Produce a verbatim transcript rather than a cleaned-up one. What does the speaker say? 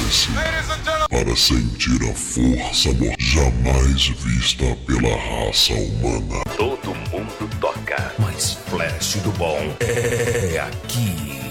Prepare-se para sentir a força mortal jamais vista pela raça humana. Todo mundo toca, mas Flash do Bom é aqui.